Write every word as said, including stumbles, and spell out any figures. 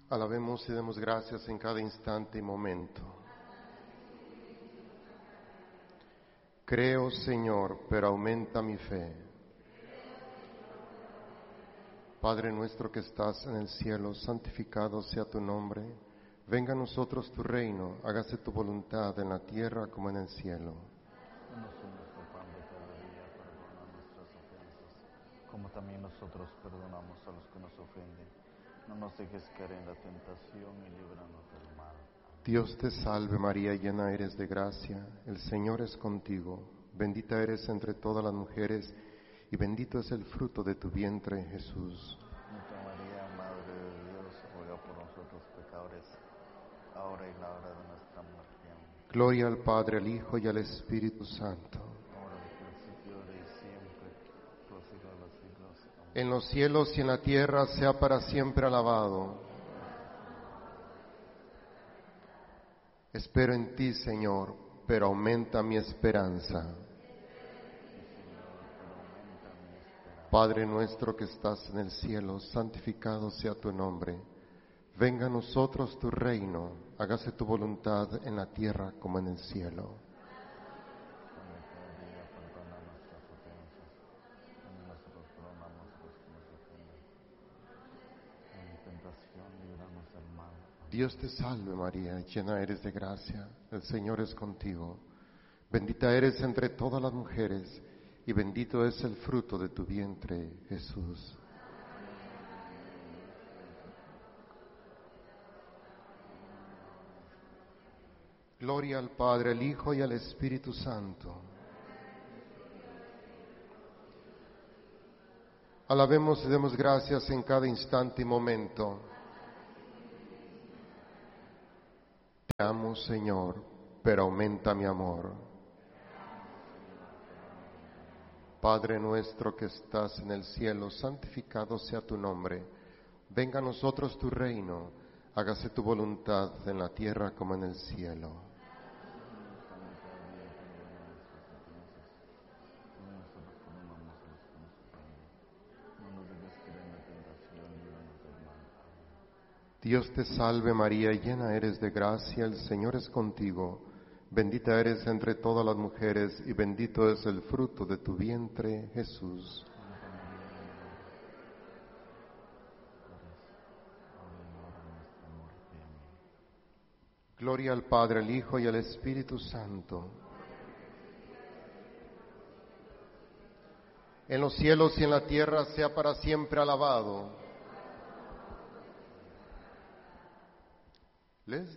Alabemos y demos gracias en cada instante y momento. Creo, Señor, pero aumenta mi fe. Padre nuestro que estás en el cielo, santificado sea tu nombre. Venga a nosotros tu reino, hágase tu voluntad en la tierra como en el cielo. Danos hoy nuestro pan de cada día, perdona nuestras ofensas, como también nosotros perdonamos a los que nos ofenden. No nos dejes caer en la tentación y líbranos del mal. Amén. Dios te salve María, llena eres de gracia, el Señor es contigo. Bendita eres entre todas las mujeres y bendito es el fruto de tu vientre, Jesús. Santa María, Madre de Dios, ruega por nosotros pecadores, ahora y la hora de nuestra muerte. Amén. Gloria al Padre, al Hijo y al Espíritu Santo. Ahora y principio y siempre, por los siglos de los siglos. Amén. En los cielos y en la tierra sea para siempre alabado. Espero en ti, Señor, pero aumenta mi esperanza. Padre nuestro que estás en el cielo, santificado sea tu nombre. Venga a nosotros tu reino, hágase tu voluntad en la tierra como en el cielo. Dios te salve María, llena eres de gracia, el Señor es contigo. Bendita eres entre todas las mujeres y bendito es el fruto de tu vientre, Jesús. Gloria al Padre, al Hijo y al Espíritu Santo. Alabemos y demos gracias en cada instante y momento. Te amo, Señor, pero aumenta mi amor. Padre nuestro que estás en el cielo, santificado sea tu nombre. Venga a nosotros tu reino, hágase tu voluntad en la tierra como en el cielo. Dios te salve María, llena eres de gracia, el Señor es contigo. Bendita eres entre todas las mujeres y bendito es el fruto de tu vientre, Jesús. Gloria al Padre, al Hijo y al Espíritu Santo. En los cielos y en la tierra sea para siempre alabado. Les